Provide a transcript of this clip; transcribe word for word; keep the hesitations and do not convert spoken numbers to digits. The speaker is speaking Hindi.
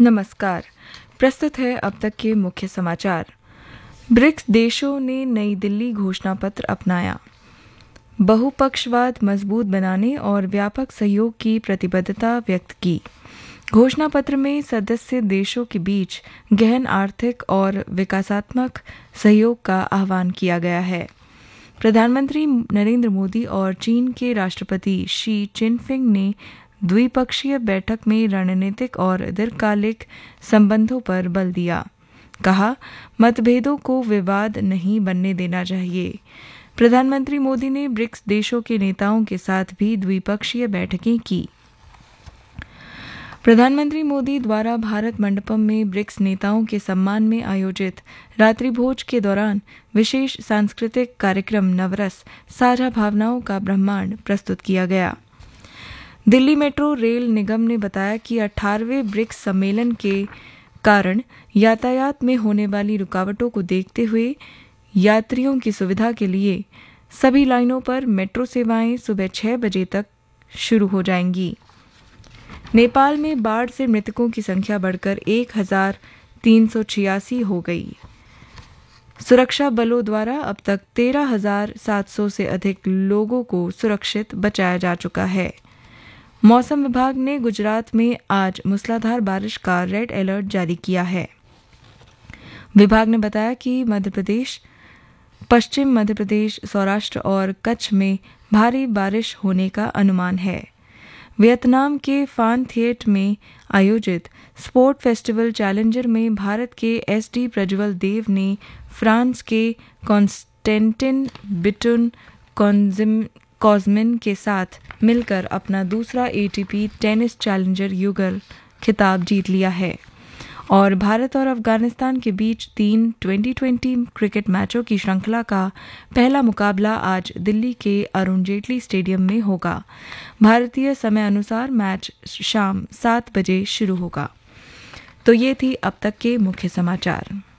नमस्कार। प्रस्तुत है अब तक के मुख्य समाचार। ब्रिक्स देशों ने नई दिल्ली घोषणा पत्र अपनाया। बहुपक्षवाद मजबूत बनाने और व्यापक सहयोग की प्रतिबद्धता व्यक्त की। घोषणा पत्र में सदस्य देशों के बीच गहन आर्थिक और विकासात्मक सहयोग का आह्वान किया गया है। प्रधानमंत्री नरेंद्र मोदी और चीन के राष्ट्रपति शी चिनफिंग ने द्विपक्षीय बैठक में रणनीतिक और दीर्घकालिक संबंधों पर बल दिया। कहा, मतभेदों को विवाद नहीं बनने देना चाहिए। प्रधानमंत्री मोदी ने ब्रिक्स देशों के नेताओं के साथ भी द्विपक्षीय बैठकें की। प्रधानमंत्री मोदी द्वारा भारत मंडपम में ब्रिक्स नेताओं के सम्मान में आयोजित रात्रिभोज के दौरान विशेष सांस्कृतिक कार्यक्रम नवरस साझा भावनाओं का ब्रह्मांड प्रस्तुत किया गया। दिल्ली मेट्रो रेल निगम ने बताया कि अठारहवें ब्रिक्स सम्मेलन के कारण यातायात में होने वाली रुकावटों को देखते हुए यात्रियों की सुविधा के लिए सभी लाइनों पर मेट्रो सेवाएं सुबह छह बजे तक शुरू हो जाएंगी। नेपाल में बाढ़ से मृतकों की संख्या बढ़कर एक हजार तीन सौ छियासी हो गई। सुरक्षा बलों द्वारा अब तक तेरह हजार सात सौ से अधिक लोगों को सुरक्षित बचाया जा चुका है। मौसम विभाग ने गुजरात में आज मूसलाधार बारिश का रेड अलर्ट जारी किया है। विभाग ने बताया कि मध्य प्रदेश, पश्चिम मध्य प्रदेश, सौराष्ट्र और कच्छ में भारी बारिश होने का अनुमान है। वियतनाम के फान थिएट में आयोजित स्पोर्ट फेस्टिवल चैलेंजर में भारत के एस डी प्रज्वल देव ने फ्रांस के कॉन्स्टेंटिन बिटुन कॉजमिन के साथ मिलकर अपना दूसरा एटीपी टेनिस चैलेंजर युगल खिताब जीत लिया है। और भारत और अफगानिस्तान के बीच तीन ट्वेंटी ट्वेंटी क्रिकेट मैचों की श्रृंखला का पहला मुकाबला आज दिल्ली के अरुण जेटली स्टेडियम में होगा। भारतीय समय अनुसार मैच शाम सात बजे शुरू होगा। तो ये थी अब तक के मुख्य समाचार।